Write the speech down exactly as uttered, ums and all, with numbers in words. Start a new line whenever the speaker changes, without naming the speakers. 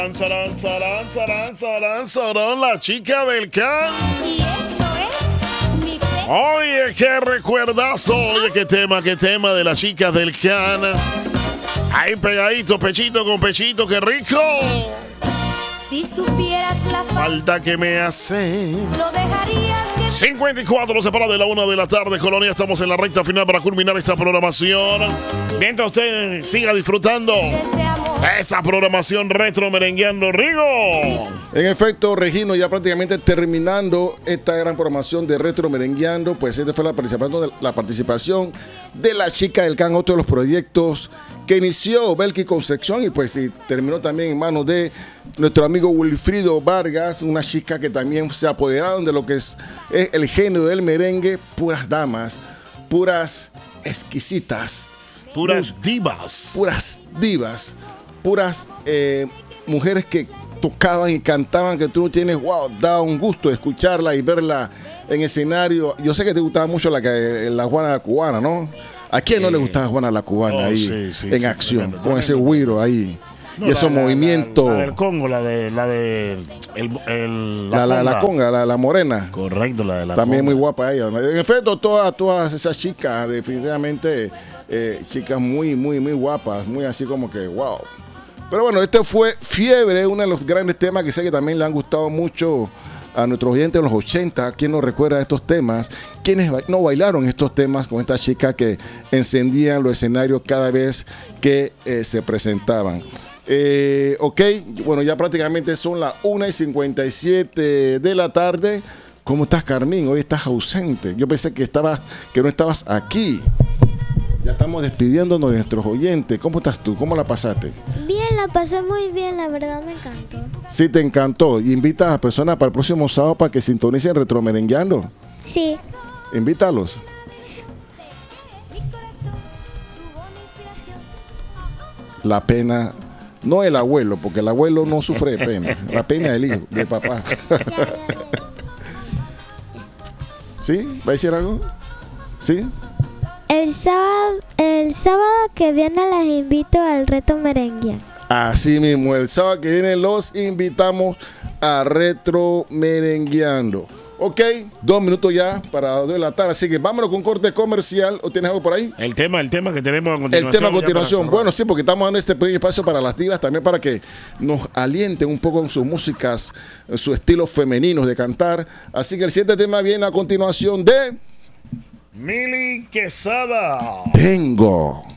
Sarán, sarán, sarán, sarán, sarán, la chica del can.
Y esto es mi fe.
Oye, qué recuerdazo. Oye, qué tema, qué tema de las chicas del can. Ahí pegadito, pechito con pechito, qué rico.
Si supieras la
Falta que me hace.
lo dejarías que...
cincuenta y cuatro nos separa de la una de la tarde, Colonia. Estamos en la recta final para culminar esta programación. Mientras usted siga disfrutando
Este amor.
esa programación retro merengueando Rigo.
En efecto, Regino, ya prácticamente terminando esta gran programación de Retro Merengueando, pues esta fue la participación de la, participación de la chica del can, otro de los proyectos que inició Belki Concepción y pues y terminó también en manos de nuestro amigo Wilfrido Vargas, una chica que también se apoderaron de lo que es, es el género del merengue, puras damas, puras exquisitas,
Puras divas.
puras divas, puras eh, mujeres que tocaban y cantaban, que tú no tienes, wow, da un gusto escucharla y verla en escenario. Yo sé que te gustaba mucho la, la Juana la Cubana, ¿no? ¿A quién no
Eh,
le gustaba Juana la Cubana
oh,
ahí
sí, sí,
en
sí,
acción,
tremendo,
con ese
tremendo.
güiro ahí?
No,
y esos
la- la-
movimientos,
La,
la,
la del Congo, la de. La de. El, el-
la, la conga, la, la morena.
Correcto, la de la
También
conga.
muy guapa ella. En efecto, todas, todas esas chicas, definitivamente, eh, chicas muy, muy, muy guapas, muy así como que, wow. Pero bueno, este fue Fiebre, uno de los grandes temas que sé que también le han gustado mucho a nuestros oyentes de los ochenta. ¿Quién nos recuerda estos temas? ¿Quiénes ba- no bailaron estos temas con esta chica que encendían los escenarios cada vez que eh, se presentaban? Eh, ok, bueno, ya prácticamente son las una y cincuenta y siete de la tarde. ¿Cómo estás, Carmín? Hoy estás ausente. Yo pensé que, estabas, que no estabas aquí. Ya estamos despidiéndonos de nuestros oyentes. ¿Cómo estás tú? ¿Cómo la pasaste?
Bien, la pasé muy bien, la verdad me encantó.
Sí, te encantó. Y invita a las personas para el próximo sábado para que sintonicen Retro Merengueando.
Sí,
Invítalos. La pena, no el abuelo, porque el abuelo no sufre de pena. La pena del hijo, del papá. ¿Sí? ¿Va a decir algo? ¿Sí?
el sábado, el sábado que viene las invito al reto merengue.
Así mismo, el sábado que viene los invitamos a Retro Merengueando. Ok, dos minutos ya para las dos de la tarde, así que vámonos con corte comercial. ¿O tienes algo por ahí?
El tema, el tema que tenemos a continuación.
El tema a
ya para
continuación.
cerrar.
Bueno, sí, porque estamos dando este pequeño espacio para las divas, también para que nos alienten un poco en sus músicas, en sus estilos femeninos de cantar. Así que el siguiente tema viene a continuación de
Mili Quesada.
Tengo.